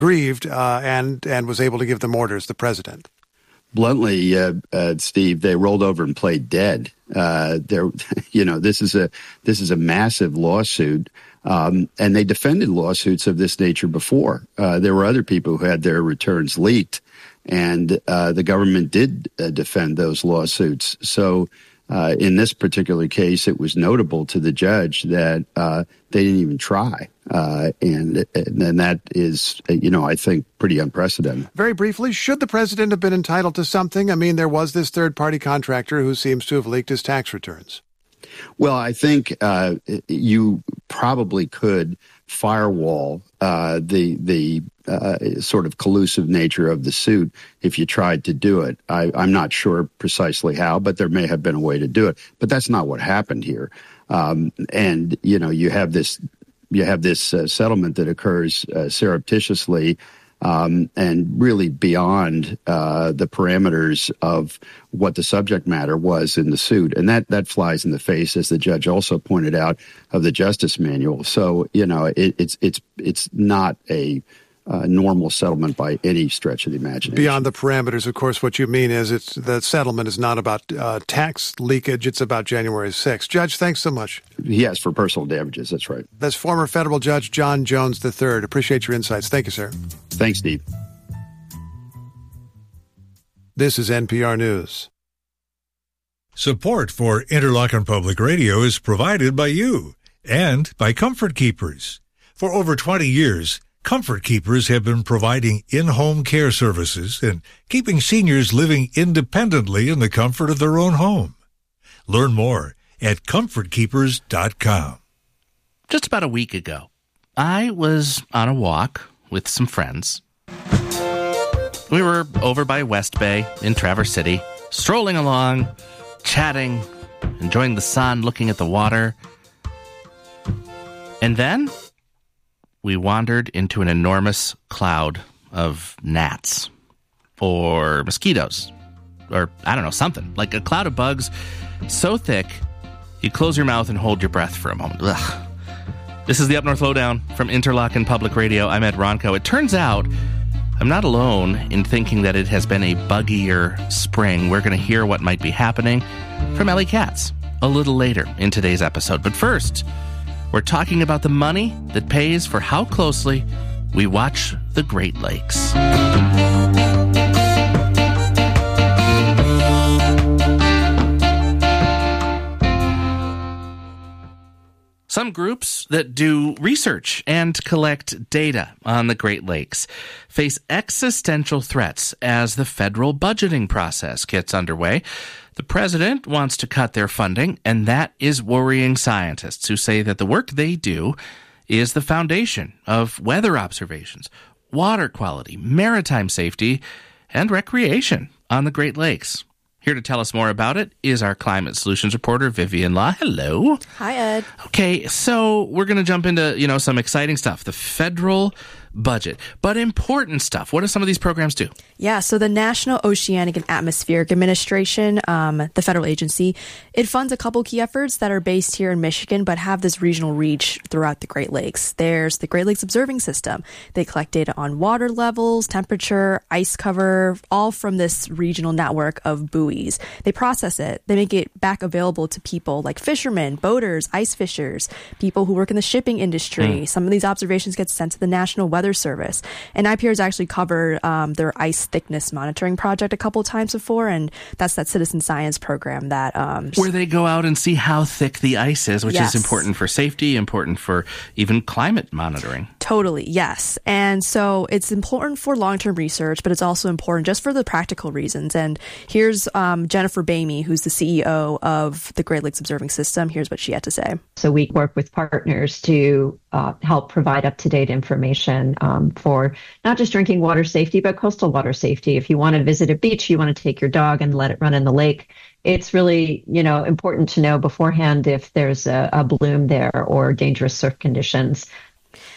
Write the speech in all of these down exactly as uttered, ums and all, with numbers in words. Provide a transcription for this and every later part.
grieved uh, and, and was able to give them orders, the president. Bluntly, uh, uh, Steve, they rolled over and played dead. Uh, there, you know, this is a this is a massive lawsuit, um, and they defended lawsuits of this nature before. Uh, there were other people who had their returns leaked, and uh, the government did uh, defend those lawsuits. So, uh, in this particular case, it was notable to the judge that uh, they didn't even try. Uh, and, and that is, you know, I think pretty unprecedented. Very briefly, should the president have been entitled to something? I mean, there was this third-party contractor who seems to have leaked his tax returns. Well, I think uh, you probably could firewall uh, the the uh, sort of collusive nature of the suit if you tried to do it. I, I'm not sure precisely how, but there may have been a way to do it. But that's not what happened here. Um, and, you know, you have this you have this uh, settlement that occurs uh, surreptitiously um, and really beyond uh, the parameters of what the subject matter was in the suit. And that, that flies in the face, as the judge also pointed out, of the Justice Manual. So, you know, it, it's it's it's not a Uh, normal settlement by any stretch of the imagination. Beyond the parameters, of course, what you mean is it's the settlement is not about uh, tax leakage. It's about January sixth. Judge, thanks so much. Yes, for personal damages. That's right. That's former federal judge John Jones the third. Appreciate your insights. Thank you, sir. Thanks, Steve. This is N P R News. Support for Interlochen Public Radio is provided by you and by Comfort Keepers. For over twenty years, Comfort Keepers have been providing in-home care services and keeping seniors living independently in the comfort of their own home. Learn more at comfort keepers dot com. Just about a week ago, I was on a walk with some friends. We were over by West Bay in Traverse City, strolling along, chatting, enjoying the sun, looking at the water. And then we wandered into an enormous cloud of gnats or mosquitoes or, I don't know, something. Like a cloud of bugs so thick, you close your mouth and hold your breath for a moment. Ugh. This is the Up North Lowdown from Interlochen Public Radio. I'm Ed Ronco. It turns out I'm not alone in thinking that it has been a buggier spring. We're going to hear what might be happening from Ellie Katz a little later in today's episode. But first, we're talking about the money that pays for how closely we watch the Great Lakes. Some groups that do research and collect data on the Great Lakes face existential threats as the federal budgeting process gets underway. The president wants to cut their funding, and that is worrying scientists who say that the work they do is the foundation of weather observations, water quality, maritime safety, and recreation on the Great Lakes. Here to tell us more about it is our climate solutions reporter, Vivian Law. Hello. Hi, Ed. Okay, so we're going to jump into, you know, some exciting stuff. The federal budget, but important stuff. What do some of these programs do? Yeah, so the National Oceanic and Atmospheric Administration, um, the federal agency, it funds a couple key efforts that are based here in Michigan, but have this regional reach throughout the Great Lakes. There's the Great Lakes Observing System. They collect data on water levels, temperature, ice cover, all from this regional network of buoys. They process it. They make it back available to people like fishermen, boaters, ice fishers, people who work in the shipping industry. Mm. Some of these observations get sent to the National Weather Service. And I P R has actually covered um, their ice thickness monitoring project a couple times before, and that's that citizen science program that um, where they go out and see how thick the ice is, which yes. is important for safety, important for even climate monitoring. Totally, yes. And so it's important for long-term research, but it's also important just for the practical reasons. And here's um, Jennifer Bamey, who's the C E O of the Great Lakes Observing System. Here's what she had to say. So we work with partners to uh, help provide up-to-date information um, for not just drinking water safety, but coastal water safety. If you want to visit a beach, you want to take your dog and let it run in the lake. It's really, you know, important to know beforehand if there's a, a bloom there or dangerous surf conditions.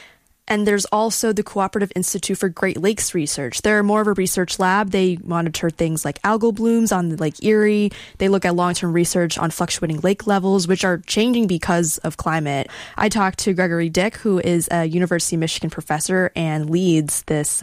And there's also the Cooperative Institute for Great Lakes Research. They're more of a research lab. They monitor things like algal blooms on Lake Erie. They look at long-term research on fluctuating lake levels, which are changing because of climate. I talked to Gregory Dick, who is a University of Michigan professor and leads this